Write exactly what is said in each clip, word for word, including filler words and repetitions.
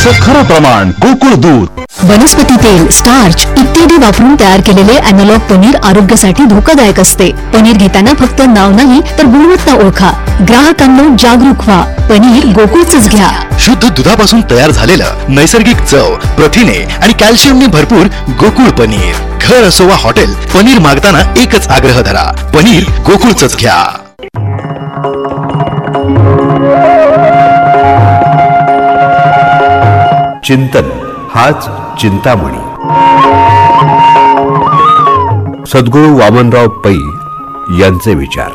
दुधाचं खरं प्रमाण गोकुळ दूध. वनस्पती तेल, स्टार्च इत्यादी वापरून तयार केलेले अॅनालॉग पनीर आरोग्यासाठी धोकादायक असते. पनीर घेताना फक्त नाव नाही तर गुणवत्ता ओळखा. ग्राहकांनो जागरूक व्हा. पनीर गोकुळचंच घ्या. शुद्ध दुधापासून तयार झालेलं नैसर्गिक चव, प्रथिने आणि कॅल्शियमने भरपूर गोकुळ पनीर. घर असो वा हॉटेल, पनीर मागताना एकच आग्रह धरा, पनीर गोकुळचंच घ्या. चिंतन हाच चिंतामणी. सद्गुरू वामनराव पै यांचे विचार.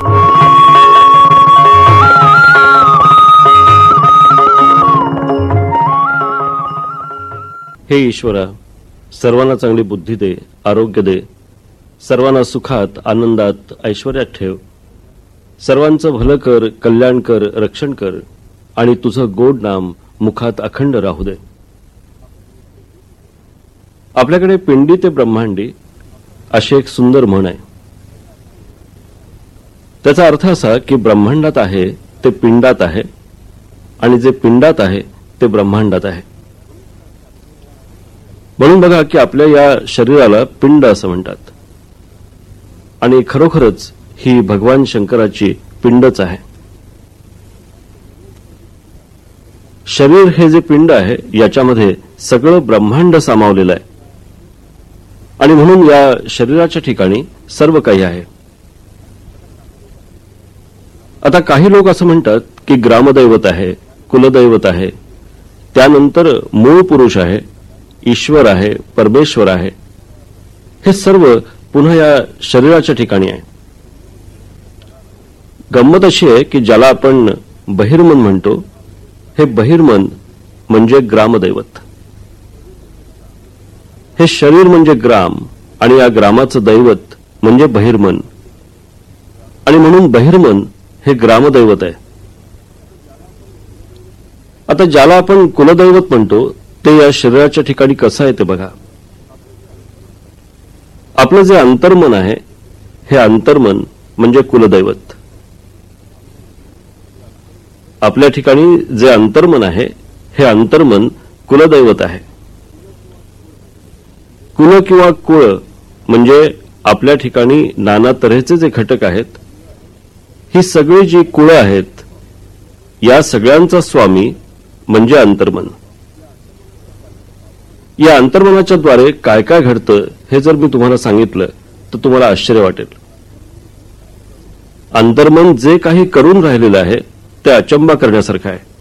हे ईश्वरा, सर्वांना चांगली बुद्धी दे, आरोग्य दे, सर्वांना सुखात, आनंदात, ऐश्वर्यात ठेव. सर्वांचं भलं कर, कल्याण कर, रक्षण कर आणि तुझं गोड नाम मुखात अखंड राहू दे. आपल्याकडे पिंडी ते ब्रह्मांडी अशी एक सुंदर म्हण आहे. त्याचा अर्थ असा की ब्रह्मांडात आहे ते पिंडात आहे आणि जे पिंडात आहे ते ब्रह्मांडात आहे. म्हणून बघा की आपल्या या शरीराला पिंड असं म्हणतात आणि खरोखरच ही भगवान शंकराची पिंडच आहे. शरीर हे जे पिंड आहे याच्यामध्ये सगळं ब्रह्मांड सामावलेलं आहे आणि म्हणून या शरीराच्या ठिकाणी सर्व काही आहे. आता काही लोक असं म्हणतात की ग्रामदैवत आहे, कुलदैवत आहे, त्यानंतर मूळ पुरुष आहे, ईश्वर आहे, परमेश्वर आहे. हे सर्व पुन्हा या शरीराच्या ठिकाणी आहे. गंमत अशी आहे की ज्याला आपण बहिर्मन म्हणतो, हे बहिर्मन म्हणजे ग्रामदैवत. हे शरीर म्हणजे ग्राम आणि या ग्रामाचं दैवत म्हणजे बहिर्मन आणि म्हणून बहिर्मन हे ग्रामदैवत आहे. आता ज्याला आपण कुलदैवत म्हणतो ते या शरीराच्या ठिकाणी कसं आहे ते बघा. आपलं जे अंतर्मन आहे हे अंतर्मन म्हणजे कुलदैवत. आपल्या ठिकाणी जे अंतर्मन आहे हे अंतर्मन कुलदैवत आहे. कुल किंवा कुळ म्हणजे आपल्या ठिकाणी नाना तऱ्हेचे जे घटक आहेत, ही सगळी जी कुळं आहेत या सगळ्यांचा स्वामी म्हणजे अंतर्मन. या अंतर्मनाच्या द्वारे काय काय घडतं हे जर मी तुम्हाला सांगितलं तर तुम्हाला आश्चर्य वाटेल. अंतर्मन जे काही करून राहिलेलं आहे ते अचंबा करण्यासारखं आहे.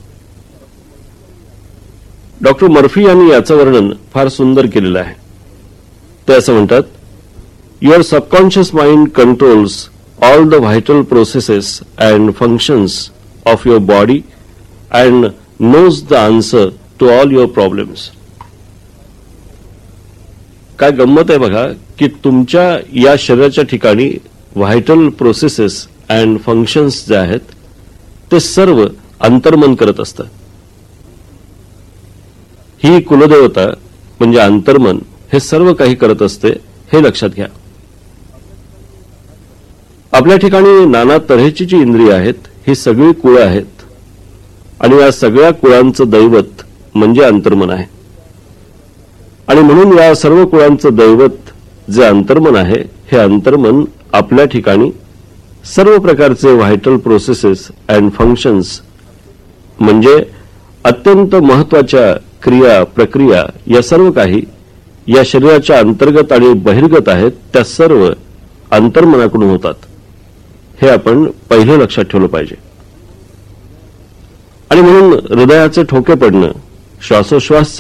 डॉक्टर मर्फी यांनी याचं वर्णन फार सुंदर केलेलं आहे. ते असं म्हणतात, your subconscious mind controls all the vital processes and functions of your body and knows the answer to all your problems. काय गंमत आहे बघा की तुमच्या या शरीराच्या ठिकाणी व्हायटल प्रोसेसेस अँड फंक्शन्स जे आहेत ते सर्व अंतर्मन करत असतं. ही कुलदेवता म्हणजे अंतर्मन हे सर्व काही करत असते हे लक्षात घ्या. आपल्या ठिकाणी नाना तऱ्हेची जी इंद्रिय आहेत ही सगळी कुळं आहेत आणि या सगळ्या कुळांचं दैवत म्हणजे अंतर्मन आहे आणि म्हणून या सर्व कुळांचं दैवत जे अंतर्मन आहे हे अंतर्मन आपल्या ठिकाणी सर्व प्रकारचे व्हायटल प्रोसेसेस अँड फंक्शन्स म्हणजे अत्यंत महत्वाच्या क्रिया प्रक्रिया या सर्व काही या शरीराच्या अंतर्गत आणि बहिर्गत आहेत त्या सर्व अंतर्मनाकडून होतात. हे आपण पहिले लक्षात ठेवलं पाहिजे. आणि म्हणून हृदयाचे ठोके पडणं, श्वासोश्वास